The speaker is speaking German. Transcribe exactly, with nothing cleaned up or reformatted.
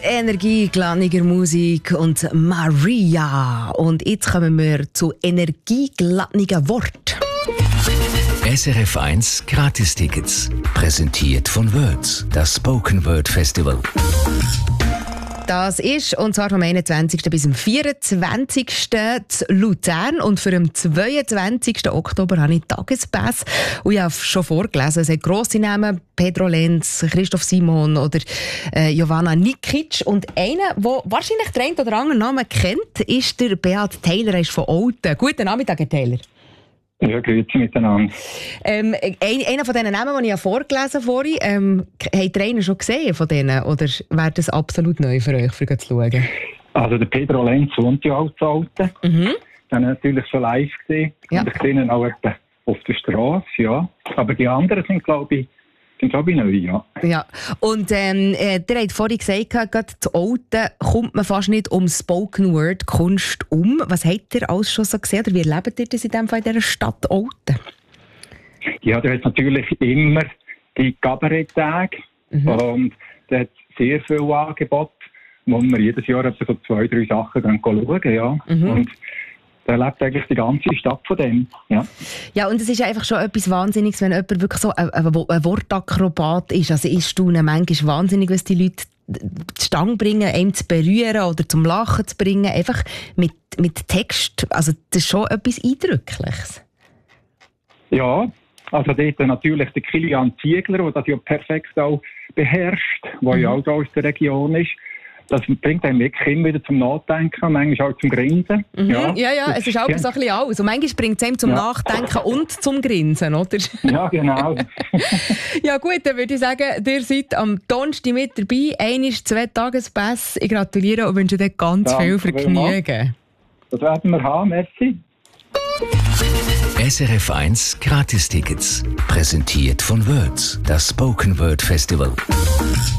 Energiegeladener Musik und Maria. Und jetzt kommen wir zu energiegeladener Wort. S R F eins Gratistickets. Präsentiert von Words, das Spoken Word Festival. Das ist, und zwar vom einundzwanzigsten bis zum vierundzwanzigsten zu Luzern. Und für den zweiundzwanzigsten Oktober habe ich Tagespass. Und ich habe schon vorgelesen, es hat grosse Namen, Pedro Lenz, Christoph Simon oder äh, Jovana Nikic. Und einer, der wahrscheinlich den einen oder anderen Namen kennt, ist der Beat Taylor, er ist von Olten. Guten Nachmittag, Herr Taylor. Ja, grüezi miteinander. Ähm, ein, einer von diesen Namen, die ich vorgelesen habe vorhin, ähm, habt ihr einen schon gesehen von denen? Oder wäre das absolut neu für euch, für zu schauen? Also der Pedro Lenz wohnt ja auch zu Alten. Mhm. Den habe ich natürlich schon live gesehen. Ja. Und ich sehe ihn auch etwa auf der Straße, ja. Aber die anderen sind, glaube ich, sind, glaube ich, neu, ja. Ja, und ähm, äh, der hat vorhin gesagt, gerade zu Alten kommt man fast nicht um Spoken Word Kunst um. Was habt ihr alles schon so gesehen? Oder wie erlebt ihr das in, dem Fall in dieser Stadt Alten? Ja, der hat natürlich immer die Kabaretttage. Mhm. Und der hat sehr viel Angebot, wo wir jedes Jahr etwa so zwei, drei Sachen dann schauen, ja. Mhm. Und der lebt eigentlich die ganze Stadt von dem. Ja, ja, und es ist einfach schon etwas Wahnsinniges, wenn jemand wirklich so ein, ein, ein Wortakrobat ist. Also ich staune manchmal wahnsinnig, was die Leute zustande bringen, einem zu berühren oder zum Lachen zu bringen. Einfach mit, mit Text. Also das ist schon etwas Eindrückliches. Ja, also dort natürlich der Kilian Ziegler, der das ja perfekt auch beherrscht, der mhm. ja auch aus der Region ist. Das bringt einem wirklich immer wieder zum Nachdenken, manchmal auch zum Grinsen. Mhm. Ja. ja, ja, es ist auch so ein bisschen alles. Und manchmal bringt es einem zum ja. Nachdenken und zum Grinsen, oder? Ja, genau. Ja gut, dann würde ich sagen, ihr seid am Donnerstag mit dabei. Einmal zwei Tagespässe. Ich gratuliere und wünsche dir ganz ja, viel Vergnügen. Das werden wir haben, merci. S R F eins Gratistickets. Präsentiert von Words, das Spoken Word Festival.